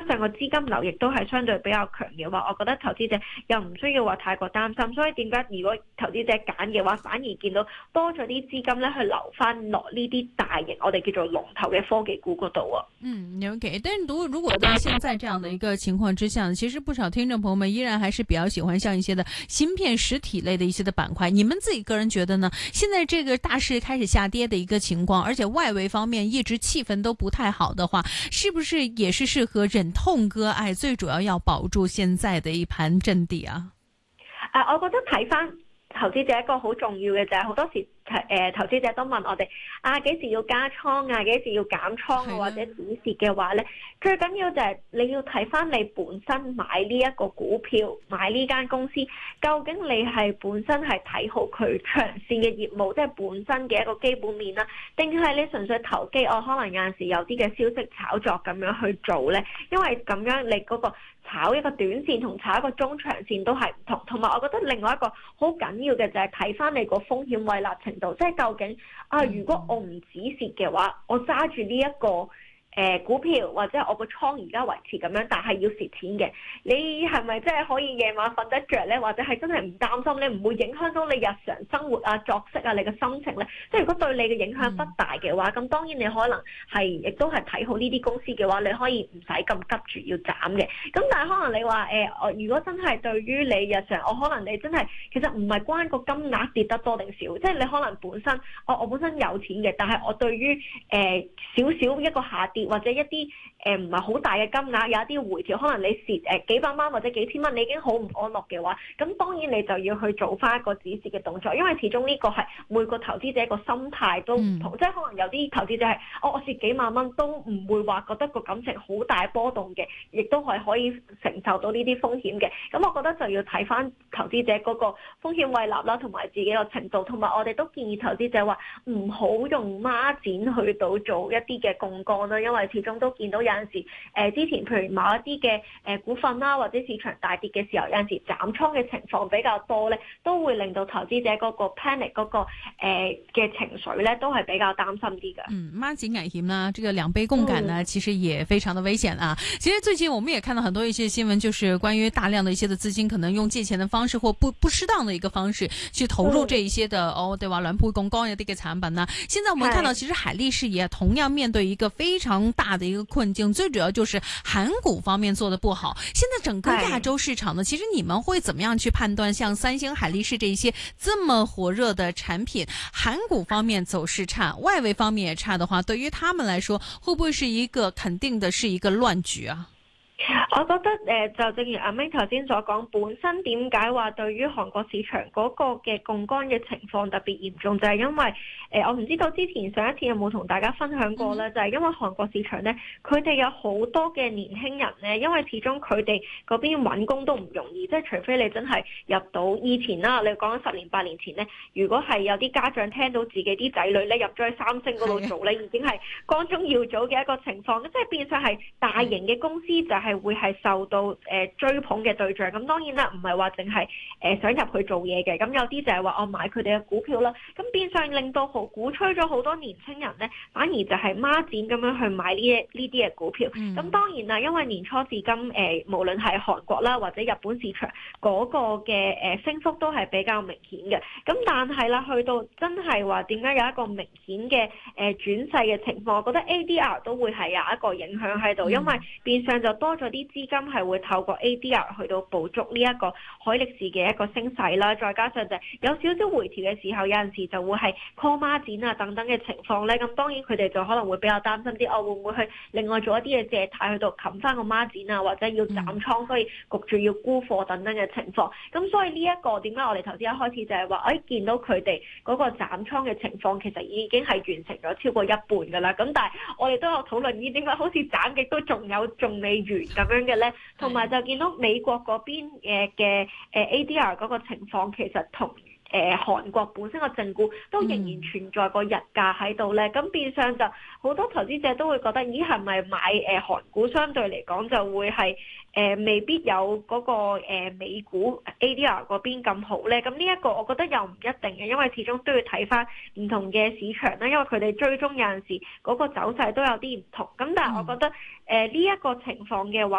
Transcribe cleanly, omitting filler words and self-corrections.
上個資金流亦都係相對比較強嘅話，我覺得投資者又唔需要話太過擔心。所以點解如果投資者揀嘅話，反而見到多咗啲資金咧去留翻落呢啲大型我哋叫做龍頭嘅科技股嗰度啊。 OK， 但是如果在現在這樣的一個情況之下，其實不少聽眾朋友們依然還是比較喜歡像一些的芯片實體類的一些的板塊。你們自己個人覺得呢？現在這個大市開始下跌的一個情況，而且外圍方面一直氣氛都不太好的話，是不是也是適合忍痛割愛？最主要保住現在的一盤陣地啊？ 我覺得睇返投資者一個好重要嘅就係好多時投資者都問我哋幾時要加倉啊，幾時要減倉啊，或者止蝕嘅話咧，最緊要就係你要睇翻你本身買呢一個股票，買呢間公司，究竟你係本身係睇好佢長線嘅業務，即係本身嘅一個基本面啦，定係你純粹投機？我可能有陣時有啲嘅消息炒作咁樣去做咧，因為咁樣你嗰個炒一個短線同炒一個中長線都係唔同。同埋我覺得另外一個好緊要嘅就係睇翻你個風險胃納程度，即係究竟如果我唔止蝕嘅話，我揸住呢一個股票或者我個倉而家維持咁樣，但係要蝕錢嘅，你係咪真係可以夜晚瞓得着呢？或者係真係唔擔心你唔會影響到你日常生活啊、作息啊、你嘅心情呢？即係如果對你嘅影響不大嘅話，咁當然你可能係亦都係睇好呢啲公司嘅話，你可以唔使咁急住要斬嘅。咁但係可能你話如果真係對於你日常，可能你真係其實唔係關個金額跌得多定少，即係你可能本身我本身有錢嘅，但係我對於少少一個下跌，或者一啲唔係好大嘅金額，有一啲回調，可能你蝕幾百蚊或者幾千蚊，你已經好唔安樂嘅話，咁當然你就要去做翻一個止蝕嘅動作，因為始終呢個係每個投資者個心態都唔同，即係可能有啲投資者係我蝕幾萬蚊都唔會話覺得個感情好大波動嘅，亦都係可以承受到呢啲風險嘅。咁我覺得就要睇翻投資者嗰個風險胃納啦，同埋自己個程度，同埋我哋都建議投資者話唔好用孖展去到做一啲嘅槓桿啦，因為始終都見到有陣時之前譬如某一啲嘅股份啦，或者市場大跌嘅時候，有陣時斬倉嘅情況比較多咧，都會令到投資者嗰個 panic 嗰個嘅情緒咧，都係比較擔心啲嘅。 孖展危險啦，這個兩倍槓桿呢，其實也非常的危險啊。其實最近我們也看到很多一些新聞，就是關於大量的一些的資金可能用借錢的方式或不適當的一個方式去投入這一些的對話兩倍槓桿一啲嘅產品啦。現在我們看到其實海力士也同樣面對一個非常大的一個困境，最主要就是韓股方面做得不好。現在整個亞洲市場呢，其實你們會怎麼樣去判斷像三星、海力士這一些這麼火熱的產品，韓股方面走勢差，外圍方面也差的話，對於他們來說，會不會是一個肯定的是一個亂局啊？ 我覺得就正如阿 May 頭先所講，本身點解話對於韓國市場嗰個嘅槓桿嘅情況特別嚴重，就係因為我唔知道之前上一次有冇同大家分享過咧，就係因為韓國市場咧，佢哋有好多嘅年輕人咧，因為始終佢哋嗰邊揾工都唔容易，即係除非你真係入到以前啦，你講緊10年8年前咧，如果係有啲家長聽到自己啲仔女咧入咗去三星嗰度做咧，已經係光宗耀祖嘅一個情況，即係變相係大型嘅公司就係會係受到追捧嘅對象。咁當然啦，唔係話淨係想入去做嘢嘅，咁有啲就係話我買佢哋嘅股票啦，咁變相令到鼓吹咗好多年輕人咧，反而就係孖展咁樣去買呢啲嘅股票。咁當然啦，因為年初至今無論係韓國啦或者日本市場嗰個嘅升幅都係比較明顯嘅。咁但係啦，去到真係話點解有一個明顯嘅轉勢嘅情況，我覺得 ADR 都會係有一個影響喺度，因為變相就多咗啲資金係會透過 ADR 去到捕捉呢一個海力士嘅一個升勢啦，再加上就係有少少回調嘅時候，有陣時就會係 call 孖展啊等等嘅情況咧，咁當然佢哋就可能會比較擔心啲，會唔會去另外做一啲嘅借貸去到冚翻個孖展啊，或者要斬倉，所以焗住要沽貨等等嘅情況。咁所以呢一個點解我哋頭先一開始就係話，見到佢哋嗰個斬倉嘅情況其實已經係完成咗超過一半㗎啦。咁但係我哋都有討論點解好似斬極都仲未完咁樣嘅咧，同埋就見到美國嗰邊嘅ADR 嗰個情況其實同韓國本身個正股都仍然存在個日價喺度咧，咁變相就好多投資者都會覺得，咦係咪買韓股相對嚟講就會係未必有嗰個美股 ADR 嗰邊咁好咧？咁呢一個我覺得又唔一定嘅，因為始終都要睇翻唔同嘅市場啦，因為佢哋追蹤有陣時嗰個走勢都有啲唔同。咁但係我覺得呢一個情況嘅話，